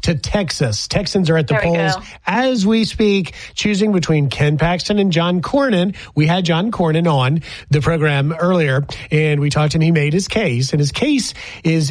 to Texas. Texans are at the polls as we speak, choosing between Ken Paxton and John Cornyn. We had John Cornyn on the program earlier, and we talked to him. He made his case, and his case is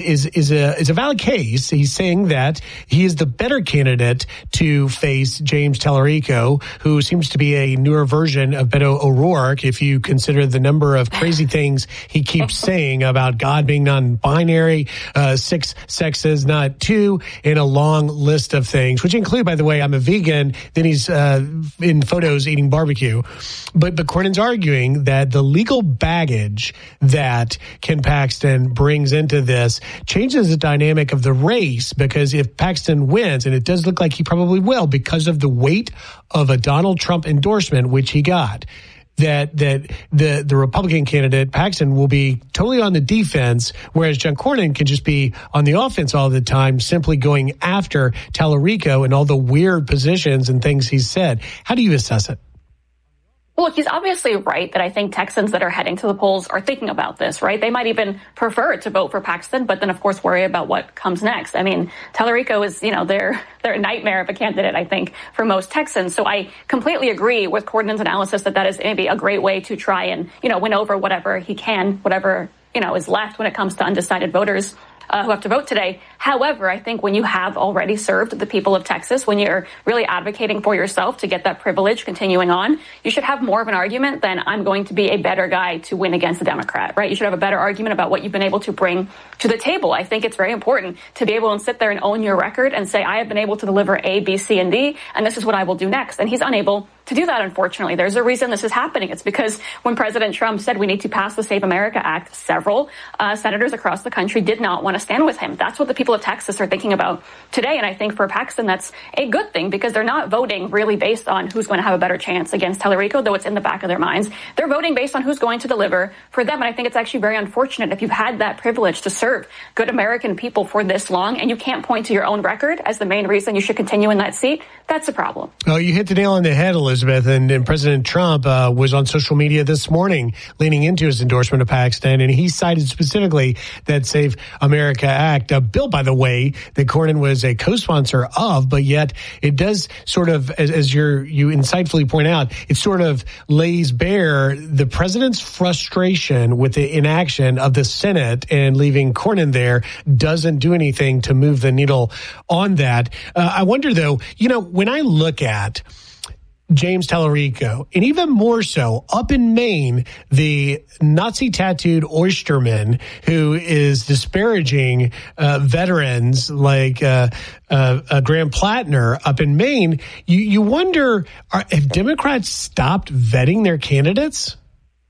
a valid case. He's saying that he is the better candidate to face James Tallarico, who seems to be a newer version of Beto O'Rourke, if you consider the number of crazy things he keeps saying about God being non-binary, 6 sexes, not 2, and a long list of things, which include, by the way, I'm a vegan. Then he's in photos eating barbecue. But Cornyn's arguing that the legal baggage that Ken Paxton brings into this changes the dynamic of the race, because if Paxton wins, and it does look like he probably will because of the weight of a Donald Trump endorsement, which he got, that the Republican candidate, Paxton, will be totally on the defense, whereas John Cornyn can just be on the offense all the time, simply going after Tallarico and all the weird positions and things he's said. How do you assess it? Look, he's obviously right that I think Texans that are heading to the polls are thinking about this, right? They might even prefer to vote for Paxton, but then, of course, worry about what comes next. I mean, Tallarico is, they're a nightmare of a candidate, I think, for most Texans. So I completely agree with Cornyn's analysis that is maybe a great way to try and, win over whatever he can, whatever, is left when it comes to undecided voters who have to vote today. However, I think when you have already served the people of Texas, when you're really advocating for yourself to get that privilege continuing on, you should have more of an argument than I'm going to be a better guy to win against the Democrat, right? You should have a better argument about what you've been able to bring to the table. I think it's very important to be able to sit there and own your record and say, I have been able to deliver A, B, C, and D, and this is what I will do next. And he's unable to do that, unfortunately. There's a reason this is happening. It's because when President Trump said we need to pass the Save America Act, several senators across the country did not want to stand with him. That's what the people of Texas are thinking about today. And I think for Paxton, that's a good thing, because they're not voting really based on who's going to have a better chance against Tallarico, though it's in the back of their minds. They're voting based on who's going to deliver for them. And I think it's actually very unfortunate if you've had that privilege to serve good American people for this long and you can't point to your own record as the main reason you should continue in that seat. That's a problem. Oh, you hit the nail on the head, Elizabeth. And President Trump was on social media this morning leaning into his endorsement of Paxton, and he cited specifically that Save America Act, a bill, by the way, that Cornyn was a co-sponsor of, but yet it does sort of, as you insightfully point out, it sort of lays bare the president's frustration with the inaction of the Senate, and leaving Cornyn there doesn't do anything to move the needle on that. I wonder, though, when I look at James Tallarico, and even more so up in Maine, the Nazi tattooed oysterman who is disparaging veterans like Graham Plattner up in Maine, you wonder, have Democrats stopped vetting their candidates?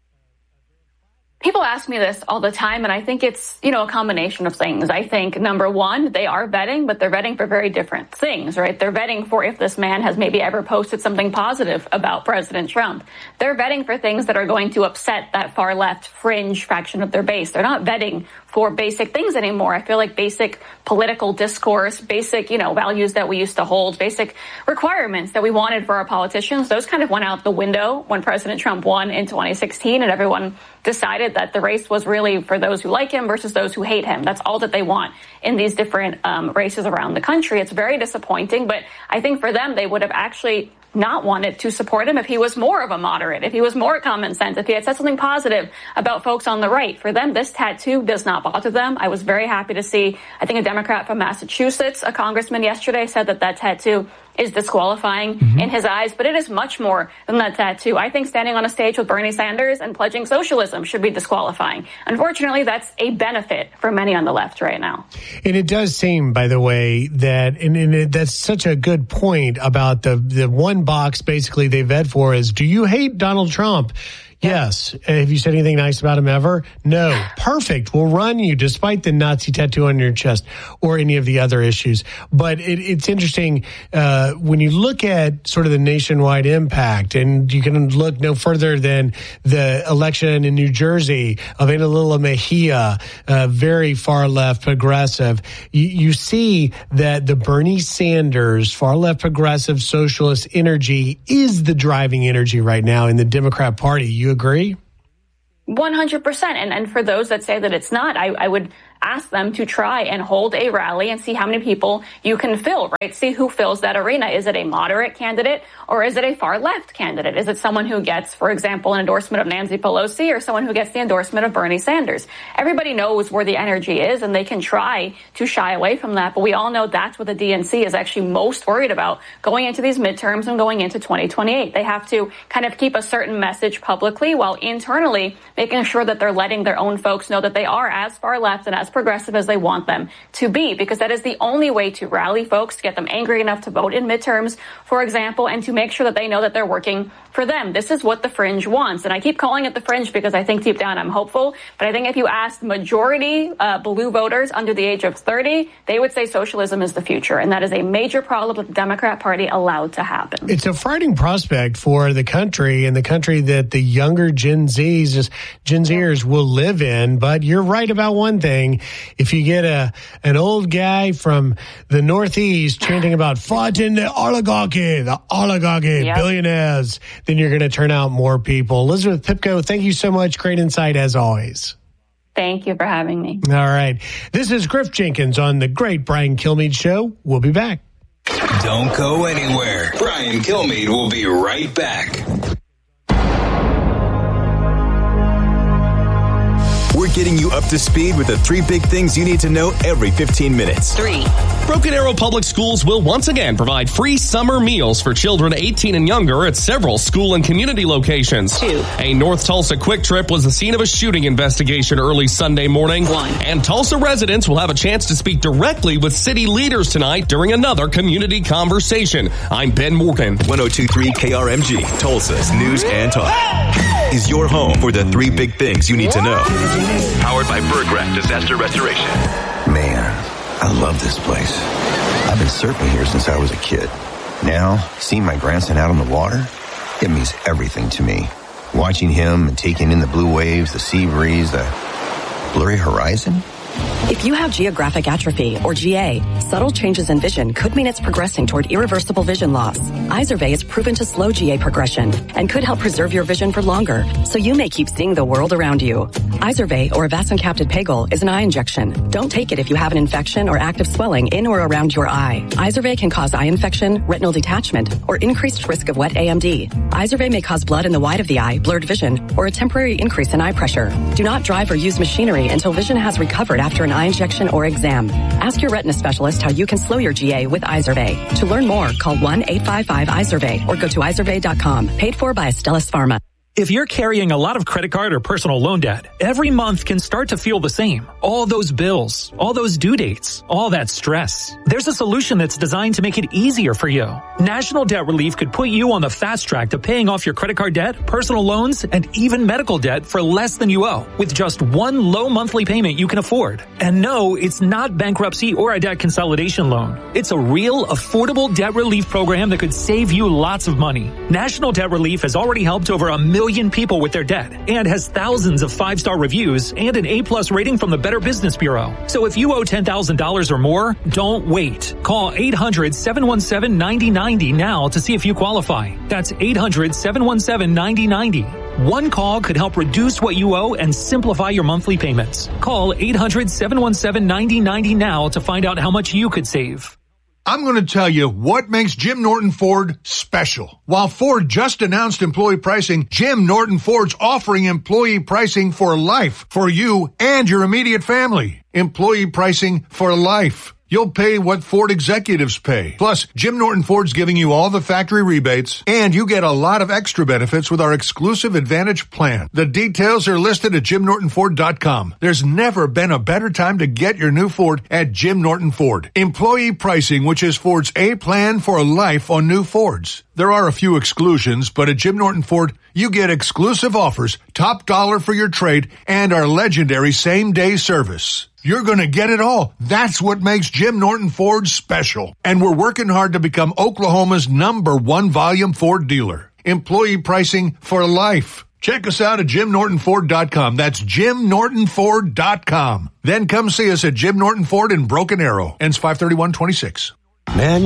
People ask me this all the time, and I think it's, a combination of things. I think, number one, they are vetting, but they're vetting for very different things, right? They're vetting for if this man has maybe ever posted something positive about President Trump. They're vetting for things that are going to upset that far left fringe fraction of their base. They're not vetting for basic things anymore. I feel like basic political discourse, basic, values that we used to hold, basic requirements that we wanted for our politicians, those kind of went out the window when President Trump won in 2016, and everyone decided that the race was really for those who like him versus those who hate him. That's all that they want in these different races around the country. It's very disappointing, but I think for them, they would have actually not wanted to support him if he was more of a moderate, if he was more common sense, if he had said something positive about folks on the right. For them, this tattoo does not bother them. I was very happy to see, I think a Democrat from Massachusetts, a congressman yesterday, said that tattoo is disqualifying in his eyes, but it is much more than that tattoo. I think standing on a stage with Bernie Sanders and pledging socialism should be disqualifying. Unfortunately, that's a benefit for many on the left right now. And it does seem, by the way, that, and that's such a good point about the one box basically they vet for is, do you hate Donald Trump? Yes. Have you said anything nice about him ever? No. Perfect. We'll run you despite the Nazi tattoo on your chest or any of the other issues. But it's interesting when you look at sort of the nationwide impact, and you can look no further than the election in New Jersey of Ana Lila Mejia, very far left progressive. You see that the Bernie Sanders far left progressive socialist energy is the driving energy right now in the Democrat Party. You agree? 100%. And for those that say that it's not, I would ask them to try and hold a rally and see how many people you can fill, right? See who fills that arena. Is it a moderate candidate or is it a far left candidate? Is it someone who gets, for example, an endorsement of Nancy Pelosi or someone who gets the endorsement of Bernie Sanders? Everybody knows where the energy is and they can try to shy away from that. But we all know that's what the DNC is actually most worried about going into these midterms and going into 2028. They have to kind of keep a certain message publicly while internally making sure that they're letting their own folks know that they are as far left and as progressive as they want them to be, because that is the only way to rally folks, to get them angry enough to vote in midterms, for example, and to make sure that they know that they're working for them. This is what the fringe wants. And I keep calling it the fringe because I think deep down I'm hopeful. But I think if you asked majority blue voters under the age of 30, they would say socialism is the future. And that is a major problem that the Democrat Party allowed to happen. It's a frightening prospect for the country and the country that the younger Gen Zers will live in. But you're right about one thing. If you get an old guy from the Northeast chanting about fighting the oligarchy, yep, billionaires, then you're going to turn out more people. Elizabeth Pipko, thank you so much. Great insight as always. Thank you for having me. All right. This is Griff Jenkins on the Great Brian Kilmeade Show. We'll be back. Don't go anywhere. Brian Kilmeade will be right back. We're getting you up to speed with the 3 big things you need to know every 15 minutes. 3. Broken Arrow Public Schools will once again provide free summer meals for children 18 and younger at several school and community locations. 2. A North Tulsa Quick Trip was the scene of a shooting investigation early Sunday morning. 1. And Tulsa residents will have a chance to speak directly with city leaders tonight during another community conversation. I'm Ben Morgan. 102.3 KRMG, Tulsa's News and Talk, is your home for the 3 big things you need to know. Powered by Berggraf Disaster Restoration. Man, I love this place. I've been surfing here since I was a kid. Now, seeing my grandson out on the water, it means everything to me. Watching him and taking in the blue waves, the sea breeze, the blurry horizon. If you have geographic atrophy, or GA, subtle changes in vision could mean it's progressing toward irreversible vision loss. Izervay is proven to slow GA progression and could help preserve your vision for longer, so you may keep seeing the world around you. Izervay, or avacincaptad pegol, is an eye injection. Don't take it if you have an infection or active swelling in or around your eye. Izervay can cause eye infection, retinal detachment, or increased risk of wet AMD. Izervay may cause blood in the white of the eye, blurred vision, or a temporary increase in eye pressure. Do not drive or use machinery until vision has recovered after an eye injection or exam. Ask your retina specialist how you can slow your GA with Izervay. To learn more, call 1-855-IZERVAY or go to izervay.com. Paid for by Astellas Pharma. If you're carrying a lot of credit card or personal loan debt, every month can start to feel the same. All those bills, all those due dates, all that stress. There's a solution that's designed to make it easier for you. National Debt Relief could put you on the fast track to paying off your credit card debt, personal loans, and even medical debt for less than you owe, with just one low monthly payment you can afford. And no, it's not bankruptcy or a debt consolidation loan. It's a real, affordable debt relief program that could save you lots of money. National Debt Relief has already helped over 1 million people with their debt and has thousands of 5-star reviews and an A+ rating from the Better Business Bureau. So if you owe $10,000 or more, don't wait. Call 800-717-9090 now to see if you qualify. That's 800-717-9090. One call could help reduce what you owe and simplify your monthly payments. Call 800-717-9090 now to find out how much you could save. I'm going to tell you what makes Jim Norton Ford special. While Ford just announced employee pricing, Jim Norton Ford's offering employee pricing for life for you and your immediate family. Employee pricing for life. You'll pay what Ford executives pay. Plus, Jim Norton Ford's giving you all the factory rebates, and you get a lot of extra benefits with our exclusive Advantage plan. The details are listed at JimNortonFord.com. There's never been a better time to get your new Ford at Jim Norton Ford. Employee pricing, which is Ford's A plan for life on new Fords. There are a few exclusions, but at Jim Norton Ford, you get exclusive offers, top dollar for your trade, and our legendary same-day service. You're going to get it all. That's what makes Jim Norton Ford special. And we're working hard to become Oklahoma's #1 volume Ford dealer. Employee pricing for life. Check us out at JimNortonFord.com. That's JimNortonFord.com. Then come see us at Jim Norton Ford in Broken Arrow. Ends 5/31/26.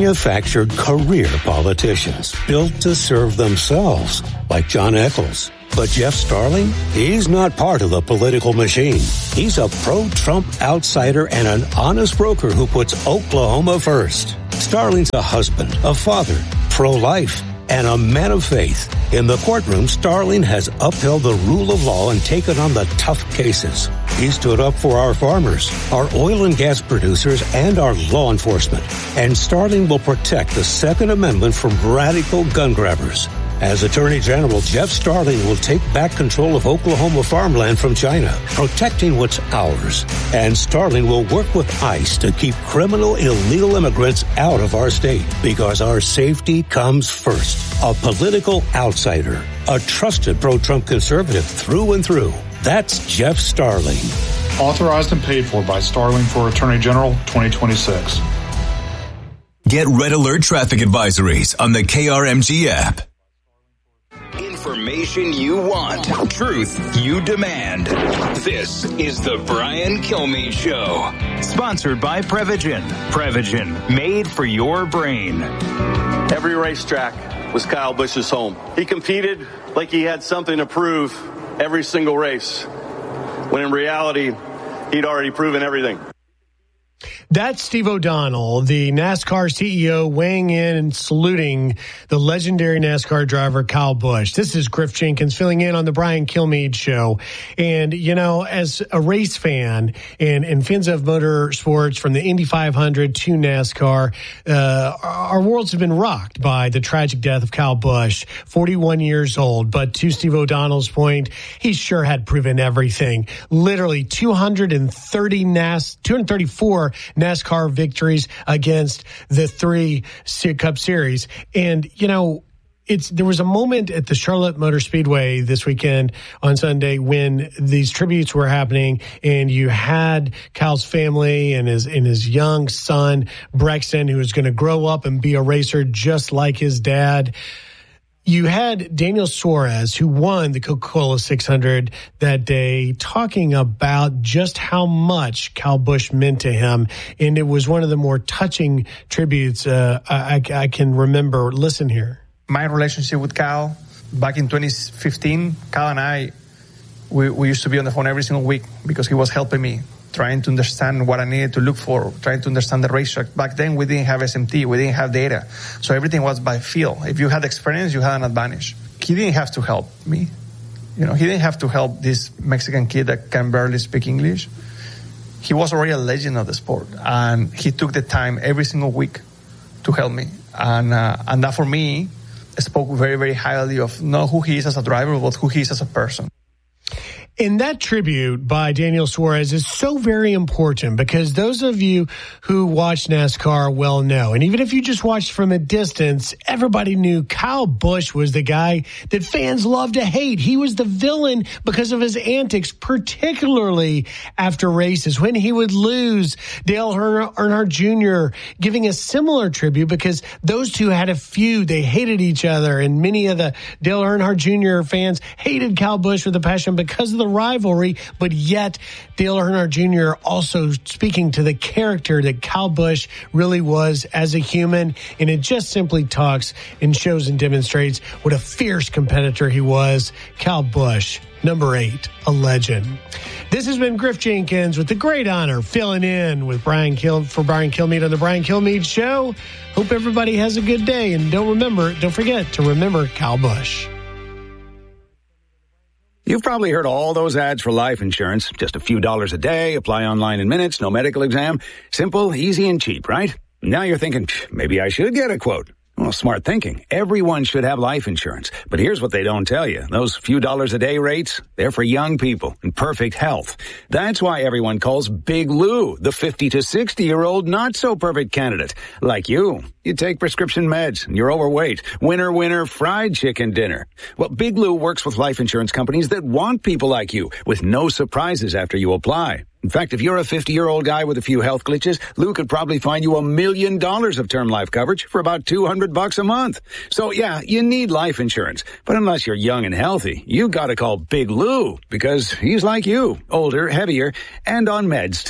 Manufactured career politicians built to serve themselves, like John Eccles. But Jeff Starling, he's not part of the political machine. He's a pro-Trump outsider and an honest broker who puts Oklahoma first. Starling's a husband, a father, pro-life, and a man of faith. In the courtroom, Starling has upheld the rule of law and taken on the tough cases. He stood up for our farmers, our oil and gas producers, and our law enforcement. And Starling will protect the Second Amendment from radical gun grabbers. As Attorney General, Jeff Starling will take back control of Oklahoma farmland from China, protecting what's ours. And Starling will work with ICE to keep criminal illegal immigrants out of our state, because our safety comes first. A political outsider, a trusted pro-Trump conservative through and through. That's Jeff Starling. Authorized and paid for by Starling for Attorney General 2026. Get Red Alert traffic advisories on the KRMG app. Information you want, truth you demand. This is the Brian Kilmeade Show. Sponsored by Prevagen. Prevagen, made for your brain. Every racetrack was Kyle Busch's home. He competed like he had something to prove every single race, when in reality, he'd already proven everything. That's Steve O'Donnell, the NASCAR CEO, weighing in and saluting the legendary NASCAR driver Kyle Busch. This is Griff Jenkins filling in on the Brian Kilmeade Show. And, you know, as a race fan and fans of motorsports from the Indy 500 to NASCAR, our worlds have been rocked by the tragic death of Kyle Busch, 41 years old. But to Steve O'Donnell's point, he sure had proven everything. Literally 234 NASCAR victories against the 3 Cup Series. And, you know, there was a moment at the Charlotte Motor Speedway this weekend on Sunday when these tributes were happening, and you had Kyle's family and his young son, Brexton, who is going to grow up and be a racer just like his dad. You had Daniel Suarez, who won the Coca-Cola 600 that day, talking about just how much Kyle Busch meant to him. And it was one of the more touching tributes I can remember. Listen here. My relationship with Kyle back in 2015, Kyle and I, we used to be on the phone every single week because he was helping me, trying to understand what I needed to look for, trying to understand the racetrack. Back then, we didn't have SMT. We didn't have data. So everything was by feel. If you had experience, you had an advantage. He didn't have to help me. You know, he didn't have to help this Mexican kid that can barely speak English. He was already a legend of the sport. And he took the time every single week to help me. And that, for me, spoke very, very highly of not who he is as a driver, but who he is as a person. And that tribute by Daniel Suarez is so very important because those of you who watch NASCAR well know, and even if you just watched from a distance, everybody knew Kyle Busch was the guy that fans love to hate. He was the villain because of his antics, particularly after races when he would lose. Dale Earnhardt Jr. giving a similar tribute because those two had a feud. They hated each other, and many of the Dale Earnhardt Jr. fans hated Kyle Busch with a passion because of the rivalry, but yet Dale Earnhardt Jr. also speaking to the character that Kyle Busch really was as a human, and it just simply talks and shows and demonstrates what a fierce competitor he was. Kyle Busch, number 8, a legend. This has been Griff Jenkins with the great honor filling in with Brian Kilmeade on the Brian Kilmeade Show. Hope everybody has a good day, and don't forget to remember Kyle Busch. You've probably heard all those ads for life insurance. Just a few dollars a day, apply online in minutes, no medical exam. Simple, easy, and cheap, right? Now you're thinking, maybe I should get a quote. Well, smart thinking. Everyone should have life insurance. But here's what they don't tell you. Those few dollars a day rates, they're for young people in perfect health. That's why everyone calls Big Lou the 50 to 60-year-old not-so-perfect candidate. Like you. You take prescription meds, and you're overweight. Winner, fried chicken dinner. Well, Big Lou works with life insurance companies that want people like you, with no surprises after you apply. In fact, if you're a 50-year-old guy with a few health glitches, Lou could probably find you $1 million of term life coverage for about $200 a month. So yeah, you need life insurance. But unless you're young and healthy, you gotta call Big Lou, because he's like you, older, heavier, and on meds too.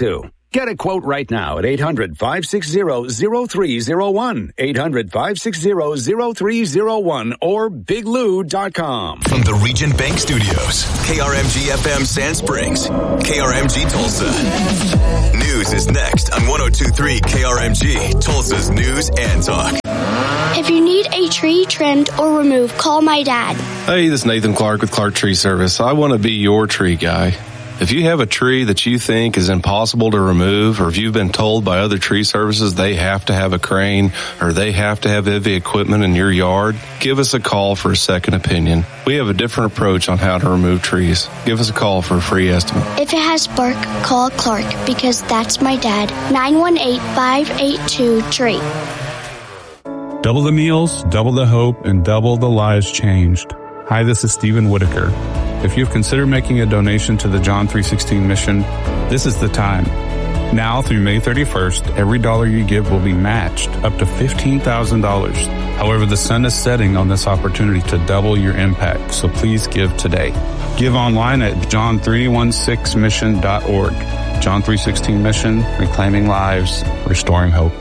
Get a quote right now at 800-560-0301, 800-560-0301, or biglou.com. From the Region Bank Studios, KRMG FM Sand Springs, KRMG Tulsa. News is next on 102.3 KRMG, Tulsa's News and Talk. If you need a tree trimmed or removed, call my dad. Hey, this is Nathan Clark with Clark Tree Service. I want to be your tree guy. If you have a tree that you think is impossible to remove, or if you've been told by other tree services they have to have a crane or they have to have heavy equipment in your yard, give us a call for a second opinion. We have a different approach on how to remove trees. Give us a call for a free estimate. If it has bark, call Clark, because that's my dad. 918-582-TREE. Double the meals, double the hope, and double the lives changed. Hi, this is Stephen Whitaker. If you've considered making a donation to the John 3:16 mission, this is the time. Now through May 31st, every dollar you give will be matched up to $15,000. However, the sun is setting on this opportunity to double your impact, so please give today. Give online at john316mission.org. John 3:16 Mission, reclaiming lives, restoring hope.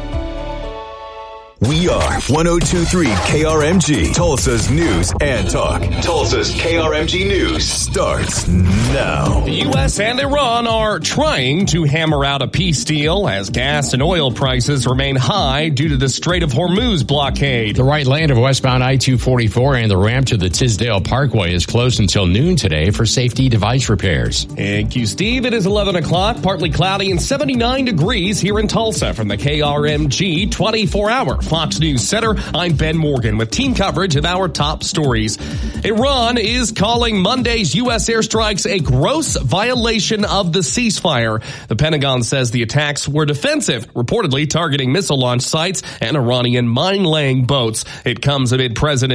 We are 102.3 KRMG, Tulsa's News and Talk. Tulsa's KRMG News starts now. The U.S. and Iran are trying to hammer out a peace deal as gas and oil prices remain high due to the Strait of Hormuz blockade. The right lane of westbound I-244 and the ramp to the Tisdale Parkway is closed until noon today for safety device repairs. Thank you, Steve. It is 11 o'clock, partly cloudy and 79 degrees here in Tulsa from the KRMG 24-hour Fox News Center. I'm Ben Morgan with team coverage of our top stories. Iran is calling Monday's U.S. airstrikes a gross violation of the ceasefire. The Pentagon says the attacks were defensive, reportedly targeting missile launch sites and Iranian mine-laying boats. It comes amid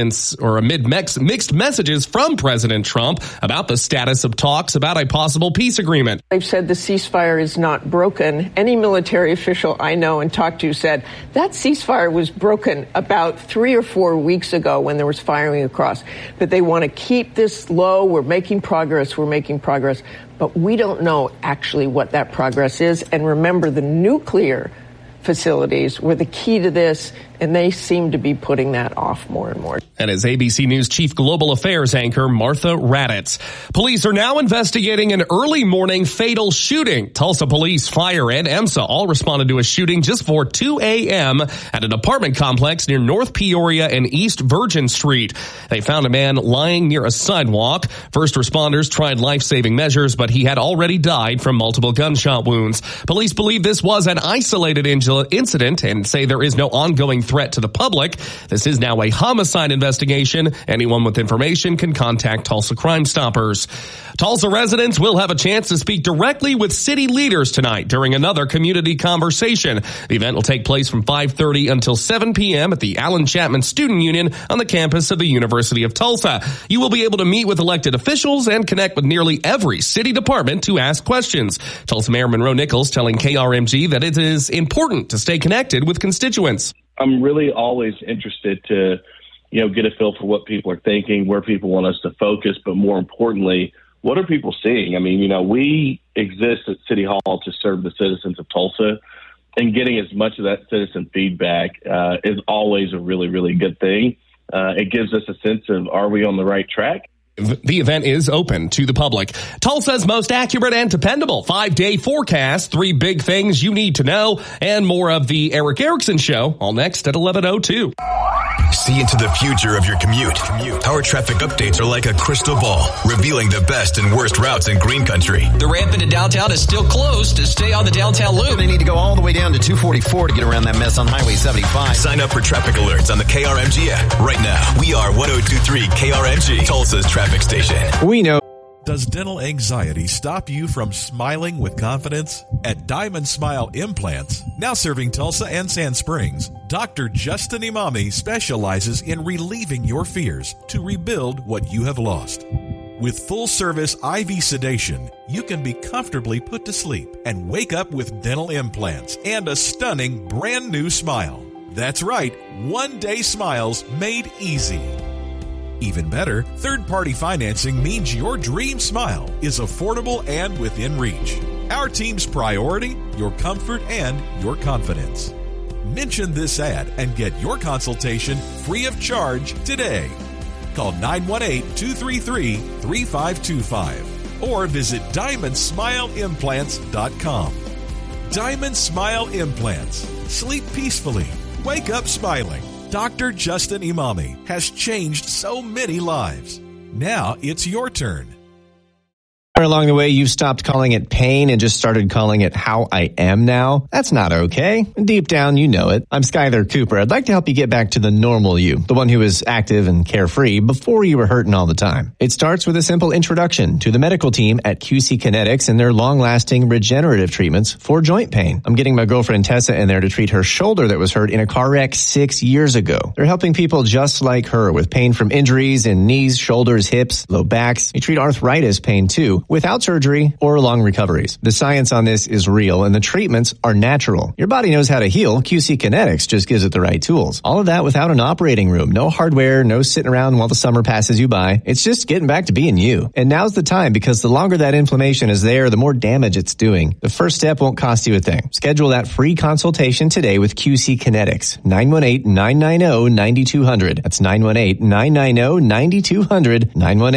mixed messages from President Trump about the status of talks about a possible peace agreement. They've said the ceasefire is not broken. Any military official I know and talked to said that ceasefire was broken about 3 or 4 weeks ago when there was firing across. But they want to keep this low. We're making progress. But we don't know actually what that progress is. And remember, the nuclear facilities were the key to this, and they seem to be putting that off more and more. That is ABC News Chief Global Affairs anchor Martha Raddatz. Police are now investigating an early morning fatal shooting. Tulsa Police, Fire, and EMSA all responded to a shooting just before 2 a.m. at an apartment complex near North Peoria and East Virgin Street. They found a man lying near a sidewalk. First responders tried life-saving measures, but he had already died from multiple gunshot wounds. Police believe this was an isolated incident and say there is no ongoing threat to the public. This is now a homicide investigation. Anyone with information can contact Tulsa Crime Stoppers. Tulsa residents will have a chance to speak directly with city leaders tonight during another community conversation. The event will take place from 5:30 until 7 p.m. at the Allen Chapman Student Union on the campus of the University of Tulsa. You will be able to meet with elected officials and connect with nearly every city department to ask questions. Tulsa Mayor Monroe Nichols telling KRMG that it is important to stay connected with constituents. I'm really always interested to, get a feel for what people are thinking, where people want us to focus, but more importantly, what are people seeing? I mean, we exist at City Hall to serve the citizens of Tulsa, and getting as much of that citizen feedback is always a really, really good thing. It gives us a sense of, are we on the right track? The event is open to the public. Tulsa's most accurate and dependable 5-day forecast, 3 big things you need to know, and more of the Eric Erickson Show, all next at 11:02. See into the future of your commute. Our traffic updates are like a crystal ball, revealing the best and worst routes in Green Country. The ramp into downtown is still closed to stay on the downtown loop. They need to go all the way down to 244 to get around that mess on Highway 75. Sign up for traffic alerts on the KRMG app right now. We are 102.3 KRMG, Tulsa's traffic station. We know. Does dental anxiety stop you from smiling with confidence? At Diamond Smile Implants, now serving Tulsa and Sand Springs, Dr. Justin Imami specializes in relieving your fears to rebuild what you have lost. With full-service IV sedation, you can be comfortably put to sleep and wake up with dental implants and a stunning brand new smile. That's right, one-day smiles made easy. Even better, third-party financing means your dream smile is affordable and within reach. Our team's priority, your comfort, and your confidence. Mention this ad and get your consultation free of charge today. Call 918-233-3525 or visit DiamondSmileImplants.com. Diamond Smile Implants. Sleep peacefully. Wake up smiling. Dr. Justin Imami has changed so many lives. Now it's your turn. Along the way, you've stopped calling it pain and just started calling it how I am now. That's not okay. Deep down, you know it. I'm Skyler Cooper. I'd like to help you get back to the normal you, the one who was active and carefree before you were hurting all the time. It starts with a simple introduction to the medical team at QC Kinetics and their long-lasting regenerative treatments for joint pain. I'm getting my girlfriend Tessa in there to treat her shoulder that was hurt in a car wreck 6 years ago. They're helping people just like her with pain from injuries in knees, shoulders, hips, low backs. They treat arthritis pain too, without surgery or long recoveries. The science on this is real and the treatments are natural. Your body knows how to heal. QC Kinetics just gives it the right tools. All of that without an operating room, no hardware, no sitting around while the summer passes you by. It's just getting back to being you. And now's the time because the longer that inflammation is there, the more damage it's doing. The first step won't cost you a thing. Schedule that free consultation today with QC Kinetics. 918-990-9200. That's 918-990-9200.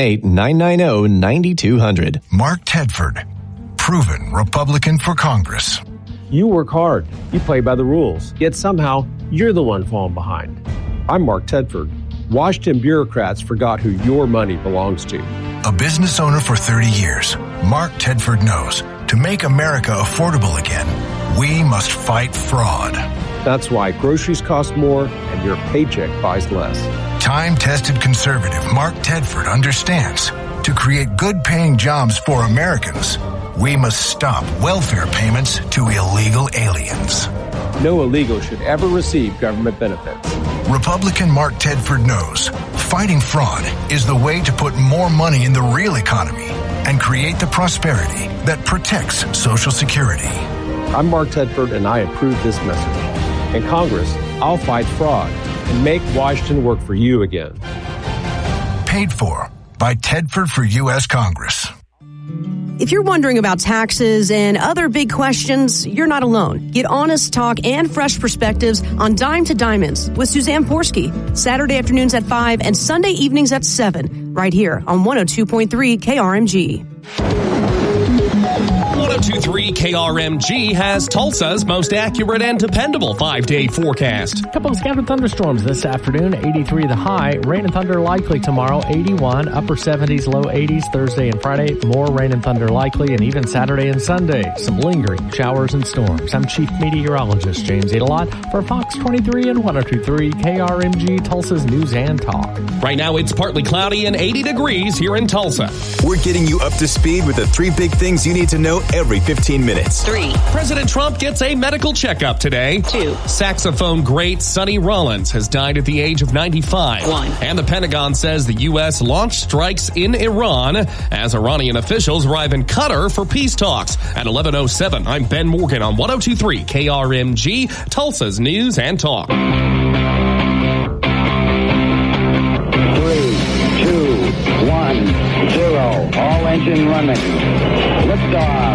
918-990-9200. Mark Tedford, proven Republican for Congress. You work hard, you play by the rules, yet somehow you're the one falling behind. I'm Mark Tedford. Washington bureaucrats forgot who your money belongs to. A business owner for 30 years, Mark Tedford knows to make America affordable again, we must fight fraud. That's why groceries cost more and your paycheck buys less. Time-tested conservative Mark Tedford understands to create good-paying jobs for Americans, we must stop welfare payments to illegal aliens. No illegal should ever receive government benefits. Republican Mark Tedford knows fighting fraud is the way to put more money in the real economy and create the prosperity that protects Social Security. I'm Mark Tedford, and I approve this message. In Congress, I'll fight fraud and make Washington work for you again. Paid for by Tedford for U.S. Congress. If you're wondering about taxes and other big questions, you're not alone. Get honest talk and fresh perspectives on Dime to Diamonds with Suzanne Porsky. Saturday afternoons at 5 and Sunday evenings at 7, right here on 102.3 KRMG. 102.3 KRMG has Tulsa's most accurate and dependable 5-day forecast. A couple of scattered thunderstorms this afternoon, 83 the high. Rain and thunder likely tomorrow, 81. Upper 70s, low 80s Thursday and Friday. More rain and thunder likely, and even Saturday and Sunday. Some lingering showers and storms. I'm Chief Meteorologist James Adelot for Fox 23 and 102.3 KRMG, Tulsa's News and Talk. Right now it's partly cloudy and 80 degrees here in Tulsa. We're getting you up to speed with the 3 big things you need to know every 15 minutes. 3. President Trump gets a medical checkup today. 2. Saxophone great Sonny Rollins has died at the age of 95. 1. And the Pentagon says the U.S. launched strikes in Iran as Iranian officials arrive in Qatar for peace talks. At 11:07, I'm Ben Morgan on 102.3 KRMG, Tulsa's News and Talk. 3, 2, 1, 0. All engine running. Liftoff.